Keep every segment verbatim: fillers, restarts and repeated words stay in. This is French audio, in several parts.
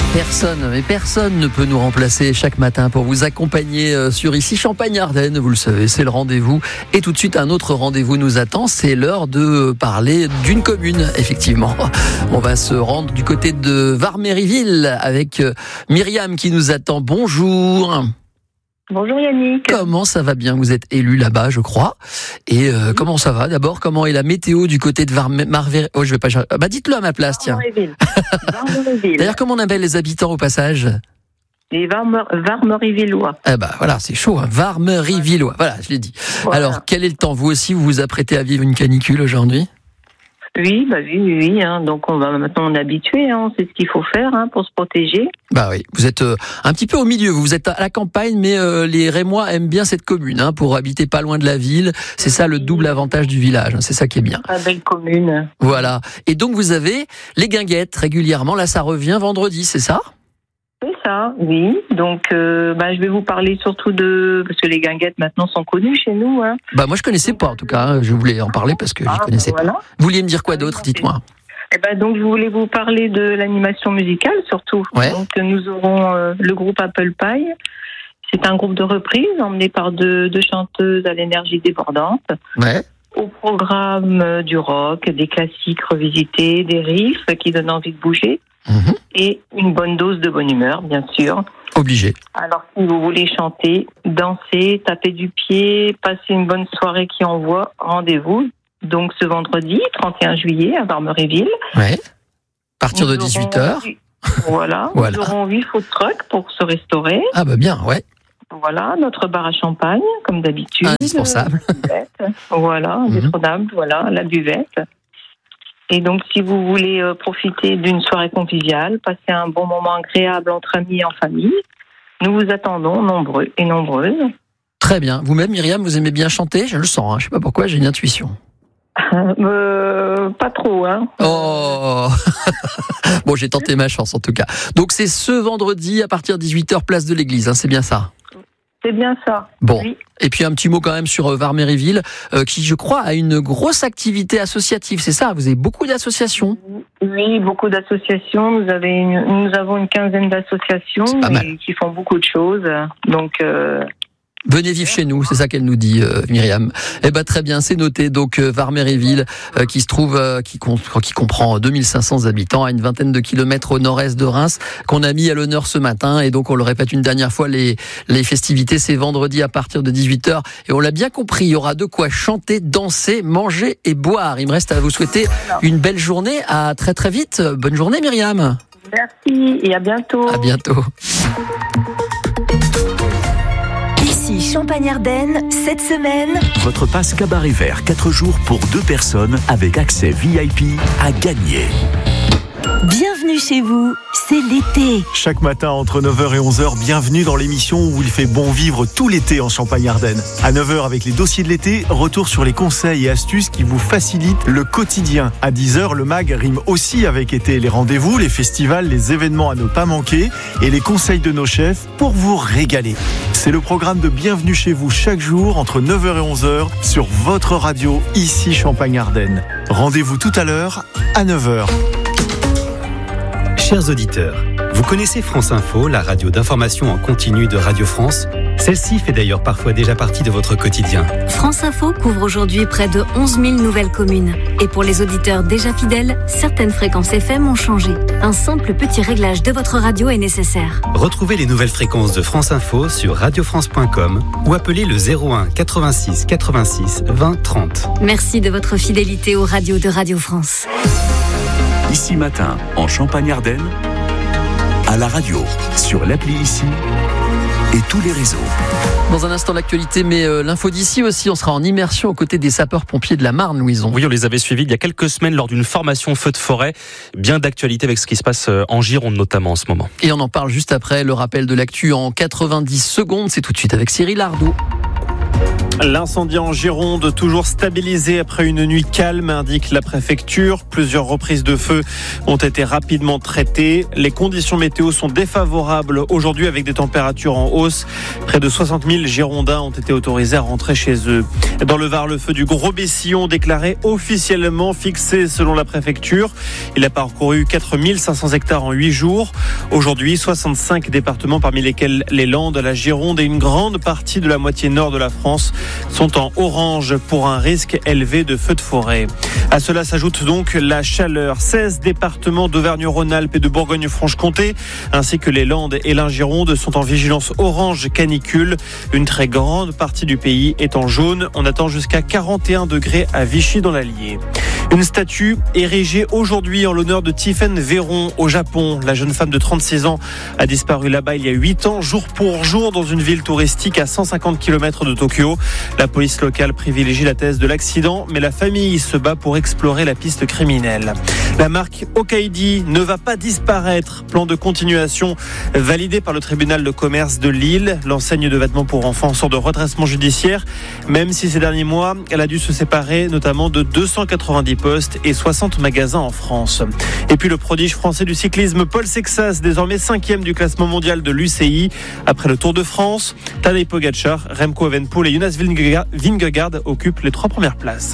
Personne, mais personne ne peut nous remplacer chaque matin pour vous accompagner sur ici Champagne-Ardenne. Vous le savez, c'est le rendez-vous. Et tout de suite, un autre rendez-vous nous attend. C'est l'heure de parler d'une commune, effectivement. On va se rendre du côté de Var-Méryville avec Myriam qui nous attend. Bonjour. Bonjour Yannick. Comment ça va bien? Vous êtes élu là-bas, je crois. Et euh, oui. Comment ça va? D'abord, comment est la météo du côté de Var-Méryville? Oh, je vais pas. Bah, dites-le à ma place, tiens. Var-Méryville. D'ailleurs, comment on appelle les habitants au passage? Les Var-Méryvillois. Eh ben voilà, c'est chaud. Hein. Var-Méryvillois. Voilà, je l'ai dit. Voilà. Alors, quel est le temps? Vous aussi, vous vous apprêtez à vivre une canicule aujourd'hui? Oui, bah oui, oui, oui hein. Donc on va maintenant on est habitué, hein. C'est ce qu'il faut faire hein, pour se protéger. Bah oui, vous êtes euh, un petit peu au milieu, vous êtes à la campagne, mais euh, les Rémois aiment bien cette commune, hein, pour habiter pas loin de la ville. C'est ça le double avantage du village, hein. C'est ça qui est bien. Très belle commune. Voilà. Et donc vous avez les guinguettes régulièrement. Là, ça revient vendredi, c'est ça? C'est ça, oui. Donc, euh, bah, je vais vous parler surtout de... Parce que les guinguettes, maintenant, sont connues chez nous. Hein. Bah, moi, je connaissais pas, en tout cas. Je voulais en parler parce que je ah, connaissais voilà. pas. Vous vouliez me dire quoi d'autre? Dites-moi. Eh ben, donc, je voulais vous parler de l'animation musicale, surtout. Ouais. Donc, nous aurons euh, le groupe Apple Pie. C'est un groupe de reprises emmené par deux, deux chanteuses à l'énergie débordante. Ouais. Au programme euh, du rock, des classiques revisités, des riffs qui donnent envie de bouger. Mmh. Et une bonne dose de bonne humeur, bien sûr. Obligé. Alors, si vous voulez chanter, danser, taper du pied, passer une bonne soirée qui envoie, rendez-vous. Donc, ce vendredi, trente et un juillet, à Var-Méryville. Ouais. À partir de dix-huit heures. Voilà. voilà. Nous aurons huit food trucks pour se restaurer. Ah, bah bien, ouais. Voilà, notre bar à champagne, comme d'habitude. Indispensable. Voilà, indétrônable, mmh. Voilà, la buvette. Et donc, si vous voulez euh, profiter d'une soirée conviviale, passer un bon moment agréable entre amis et en famille, nous vous attendons nombreux et nombreuses. Très bien. Vous-même, Myriam, vous aimez bien chanter? Je le sens, hein. Je ne sais pas pourquoi, j'ai une intuition. euh, pas trop, hein. Oh. Bon, j'ai tenté ma chance, en tout cas. Donc, c'est ce vendredi, à partir de dix-huit heures, place de l'église, hein, c'est bien ça? C'est bien ça. Bon. Oui. Et puis un petit mot quand même sur Var-Méryville, euh, qui je crois a une grosse activité associative, c'est ça? Vous avez beaucoup d'associations? Oui, beaucoup d'associations. Nous, avez une, nous avons une quinzaine d'associations qui font beaucoup de choses. Donc... Euh... Venez vivre chez nous, c'est ça qu'elle nous dit, euh, Myriam. Eh ben très bien, c'est noté. Donc euh, Var-Méryville, euh, qui se trouve, euh, qui, com- qui comprend deux mille cinq cents habitants, à une vingtaine de kilomètres au nord-est de Reims, qu'on a mis à l'honneur ce matin. Et donc on le répète une dernière fois, les les festivités, c'est vendredi à partir de dix-huit heures. Et on l'a bien compris, il y aura de quoi chanter, danser, manger et boire. Il me reste à vous souhaiter une belle journée. À très très vite. Bonne journée, Myriam. Merci et à bientôt. À bientôt. Champagne-Ardenne, cette semaine. Votre passe cabaret vert, quatre jours pour deux personnes avec accès V I P à gagner. Bienvenue chez vous, c'est l'été. Chaque matin entre neuf heures et onze heures, bienvenue dans l'émission où il fait bon vivre tout l'été en Champagne-Ardenne. À neuf heures avec les dossiers de l'été, retour sur les conseils et astuces qui vous facilitent le quotidien. À dix heures, le mag rime aussi avec été. Les rendez-vous, les festivals, les événements à ne pas manquer et les conseils de nos chefs pour vous régaler. C'est le programme de Bienvenue chez vous chaque jour entre neuf heures et onze heures sur votre radio, ici Champagne-Ardenne. Rendez-vous tout à l'heure à neuf heures. Chers auditeurs, vous connaissez France Info, la radio d'information en continu de Radio France? Celle-ci fait d'ailleurs parfois déjà partie de votre quotidien. France Info couvre aujourd'hui près de onze mille nouvelles communes. Et pour les auditeurs déjà fidèles, certaines fréquences F M ont changé. Un simple petit réglage de votre radio est nécessaire. Retrouvez les nouvelles fréquences de France Info sur radio france point com ou appelez le zéro un quatre-vingt-six quatre-vingt-six vingt trente. Merci de votre fidélité aux radios de Radio France. Ici Matin, en Champagne-Ardenne, à la radio, sur l'appli Ici et tous les réseaux. Dans un instant l'actualité, mais euh, l'info d'ici aussi, on sera en immersion aux côtés des sapeurs-pompiers de la Marne, Louison. Oui, on les avait suivis il y a quelques semaines lors d'une formation feu de forêt. Bien d'actualité avec ce qui se passe en Gironde notamment en ce moment. Et on en parle juste après le rappel de l'actu en quatre-vingt-dix secondes. C'est tout de suite avec Cyril Ardo. L'incendie en Gironde, toujours stabilisé après une nuit calme, indique la préfecture. Plusieurs reprises de feu ont été rapidement traitées. Les conditions météo sont défavorables aujourd'hui avec des températures en hausse. Près de soixante mille Girondins ont été autorisés à rentrer chez eux. Dans le Var, le feu du Gros Bessillon déclaré officiellement fixé selon la préfecture. Il a parcouru quatre mille cinq cents hectares en huit jours. Aujourd'hui, soixante-cinq départements parmi lesquels les Landes, la Gironde et une grande partie de la moitié nord de la France sont en orange pour un risque élevé de feux de forêt. À cela s'ajoute donc la chaleur. seize départements d'Auvergne-Rhône-Alpes et de Bourgogne-Franche-Comté, ainsi que les Landes et la Gironde, sont en vigilance orange canicule. Une très grande partie du pays est en jaune. On attend jusqu'à quarante et un degrés à Vichy dans l'Allier. Une statue érigée aujourd'hui en l'honneur de Tiffaine Véron au Japon. La jeune femme de trente-six ans a disparu là-bas il y a huit ans, jour pour jour, dans une ville touristique à cent cinquante kilomètres de Tokyo. La police locale privilégie la thèse de l'accident, mais la famille se bat pour explorer la piste criminelle. La marque Okaidi ne va pas disparaître. Plan de continuation validé par le tribunal de commerce de Lille. L'enseigne de vêtements pour enfants sort de redressement judiciaire, même si ces derniers mois, elle a dû se séparer notamment de deux cent quatre-vingt-dix postes et soixante magasins en France. Et puis le prodige français du cyclisme Paul Sexas, désormais cinquième du classement mondial de l'U C I. Après le Tour de France, Tadej Pogacar, Remco Evenepoel et Jonas Vingegaard occupent les trois premières places.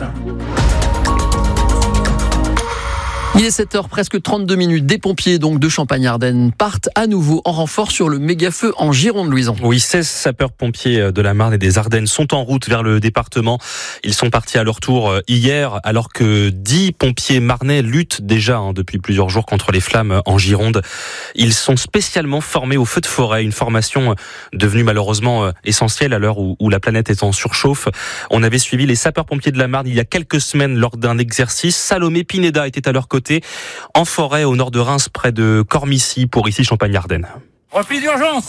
Il est sept heures, presque trente-deux minutes. Des pompiers donc de Champagne-Ardenne partent à nouveau en renfort sur le méga-feu en Gironde, Louison. Oui, seize sapeurs-pompiers de la Marne et des Ardennes sont en route vers le département. Ils sont partis à leur tour hier, alors que dix pompiers marnais luttent déjà hein, depuis plusieurs jours contre les flammes en Gironde. Ils sont spécialement formés au feu de forêt, une formation devenue malheureusement essentielle à l'heure où, où la planète est en surchauffe. On avait suivi les sapeurs-pompiers de la Marne il y a quelques semaines lors d'un exercice. Salomé Pineda était à leur côté en forêt au nord de Reims, près de Cormicy, pour ici Champagne-Ardenne. Repli d'urgence.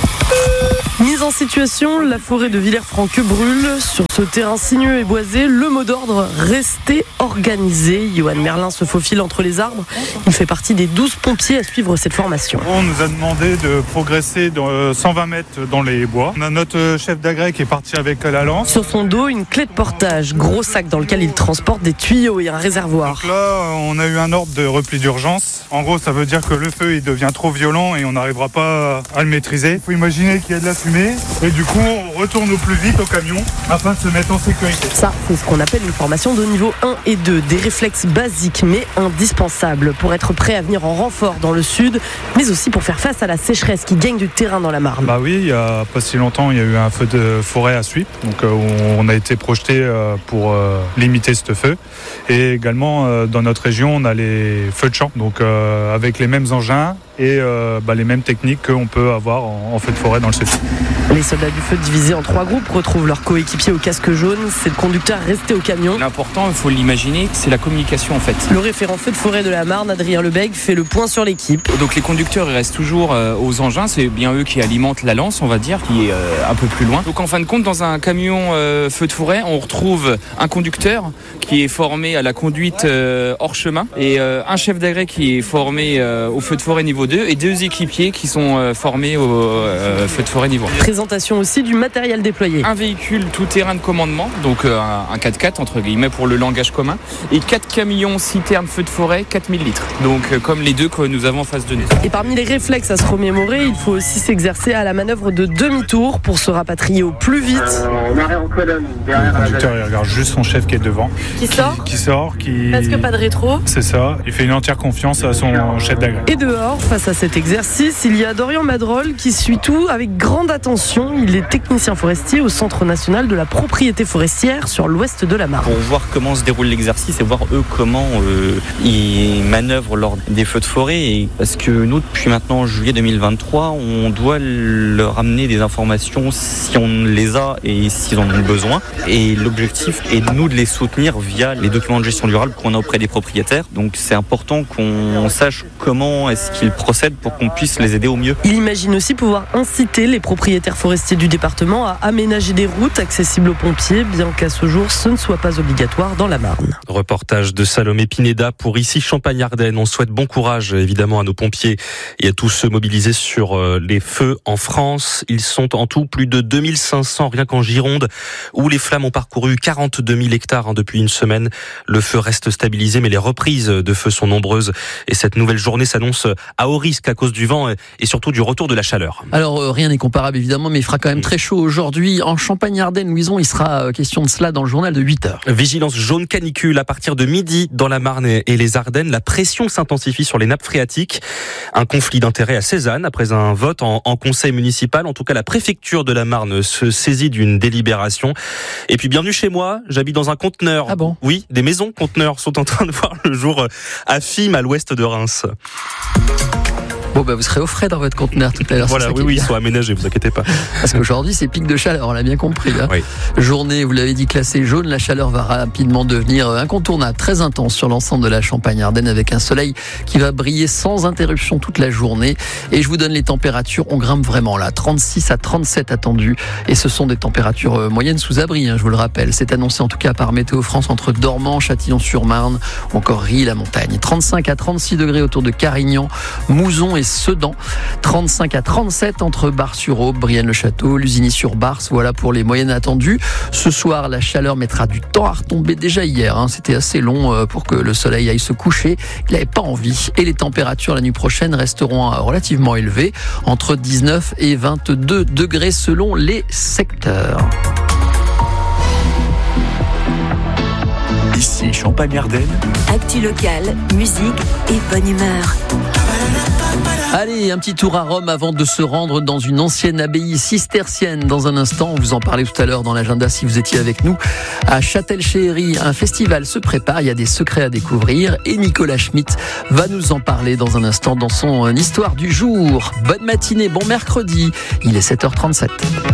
Mise en situation, la forêt de Villers-Franqueux brûle. Sur ce terrain sinueux et boisé, le mot d'ordre, restez organisé. Johan Merlin se faufile entre les arbres. Il fait partie des douze pompiers à suivre cette formation. On nous a demandé de progresser de cent vingt mètres dans les bois. On a notre chef d'agrès qui est parti avec la lance. Sur son dos, une clé de portage, gros sac dans lequel il transporte des tuyaux et un réservoir. Donc là, on a eu un ordre de repli d'urgence. En gros, ça veut dire que le feu il devient trop violent et on n'arrivera pas à le maîtriser. Il faut imaginer qu'il y a de la fumée et du coup, on retourne au plus vite au camion afin de se mettre en sécurité. Ça, c'est ce qu'on appelle une formation de niveau un et deux. Des réflexes basiques mais indispensables pour être prêt à venir en renfort dans le sud, mais aussi pour faire face à la sécheresse qui gagne du terrain dans la Marne. Bah oui, il y a pas si longtemps, il y a eu un feu de forêt à Suippes, donc euh, on a été projeté euh, pour euh, limiter ce feu. Et également, euh, dans notre région, on a les feux de champ, donc euh, avec les mêmes engins et euh, bah, les mêmes techniques qu'on peut avoir en, en feu de forêt dans le sud. Les soldats du feu divisés en trois groupes retrouvent leurs coéquipiers au casque jaune. C'est le conducteur resté au camion. L'important, il faut l'imaginer, c'est la communication en fait. Le référent feu de forêt de la Marne, Adrien Lebègue, fait le point sur l'équipe. Donc les conducteurs ils restent toujours euh, aux engins, c'est bien eux qui alimentent la lance, on va dire, qui est euh, un peu plus loin. Donc en fin de compte, dans un camion euh, feu de forêt, on retrouve un conducteur qui est formé à la conduite euh, hors chemin et euh, un chef d'agrès qui est formé euh, au feu de forêt niveau deux et deux équipiers qui sont euh, formés au euh, feu de forêt niveau un. Présentation aussi du matériel déployé. Un véhicule tout-terrain de commandement, donc euh, un quatre-quatre entre guillemets pour le langage commun, et quatre camions citernes feu de forêt, quatre mille litres. Donc euh, comme les deux que nous avons en face de nous. Et parmi les réflexes à se remémorer, il faut aussi s'exercer à la manœuvre de demi-tour pour se rapatrier au plus vite. Euh, on arrête en colonne derrière. Le conducteur il regarde juste son chef qui est devant. Qui, qui sort Qui sort, qui... Parce que pas de rétro. C'est ça, il fait une entière confiance à son chef d'agrès. Et dehors, face à cet exercice, il y a Dorian Madrol qui suit tout avec grande attention. Il est technicien forestier au Centre national de la propriété forestière sur l'ouest de la Marne. Pour voir comment se déroule l'exercice et voir eux comment euh, ils manœuvrent lors des feux de forêt. Et parce que nous, depuis maintenant juillet deux mille vingt-trois, on doit leur amener des informations si on les a et s'ils en ont besoin. Et l'objectif est de nous de les soutenir via les documents de gestion durable qu'on a auprès des propriétaires. Donc c'est important qu'on sache comment est-ce qu'ils procède pour qu'on puisse les aider au mieux. Il imagine aussi pouvoir inciter les propriétaires forestiers du département à aménager des routes accessibles aux pompiers, bien qu'à ce jour, ce ne soit pas obligatoire dans la Marne. Reportage de Salomé Pineda pour Ici Champagne-Ardenne. On souhaite bon courage évidemment à nos pompiers et à tous ceux mobilisés sur les feux en France. Ils sont en tout plus de deux mille cinq cents rien qu'en Gironde, où les flammes ont parcouru quarante-deux mille hectares depuis une semaine. Le feu reste stabilisé, mais les reprises de feu sont nombreuses et cette nouvelle journée s'annonce à haut risque à cause du vent et surtout du retour de la chaleur. Alors euh, rien n'est comparable évidemment, mais il fera quand même très chaud aujourd'hui en Champagne-Ardenne. Louison, il sera euh, question de cela dans le journal de huit heures. Vigilance jaune canicule à partir de midi dans la Marne et les Ardennes. La pression s'intensifie sur les nappes phréatiques. Un conflit d'intérêts à Cézanne après un vote en, en conseil municipal. En tout cas, la préfecture de la Marne se saisit d'une délibération. Et puis bienvenue chez moi, j'habite dans un conteneur. Ah bon ? Oui, des maisons conteneurs sont en train de voir le jour à Fismes, à l'ouest de Reims. Bon, bah, vous serez au frais dans votre conteneur tout à l'heure. Voilà, oui, oui, ils sont aménagés, vous inquiétez pas. Parce qu'aujourd'hui, c'est pic de chaleur, on l'a bien compris. Hein. Oui. Journée, vous l'avez dit, classée jaune. La chaleur va rapidement devenir incontournable, très intense sur l'ensemble de la Champagne-Ardenne, avec un soleil qui va briller sans interruption toute la journée. Et je vous donne les températures, on grimpe vraiment là. trente-six à trente-sept attendus. Et ce sont des températures moyennes sous abri, hein, je vous le rappelle. C'est annoncé en tout cas par Météo France entre Dormans, Châtillon-sur-Marne ou encore Ry-la-Montagne. trente-cinq à trente-six degrés autour de Carignan, Mouzon et Sedan. trente-cinq à trente-sept entre Bar-sur-Aube, Brienne-le-Château, Lusigny-sur-Barse. Voilà pour les moyennes attendues. Ce soir, la chaleur mettra du temps à retomber. Déjà hier, hein, c'était assez long pour que le soleil aille se coucher. Il n'avait pas envie. Et les températures la nuit prochaine resteront relativement élevées, entre dix-neuf et vingt-deux degrés selon les secteurs. Ici Champagne-Ardenne. Actu locale, musique et bonne humeur. Allez, un petit tour à Rome avant de se rendre dans une ancienne abbaye cistercienne. Dans un instant, on vous en parlait tout à l'heure dans l'agenda si vous étiez avec nous. À Châtel-Chéhéry, un festival se prépare, il y a des secrets à découvrir et Nicolas Schmitt va nous en parler dans un instant dans son Histoire du jour. Bonne matinée, bon mercredi, il est sept heures trente-sept.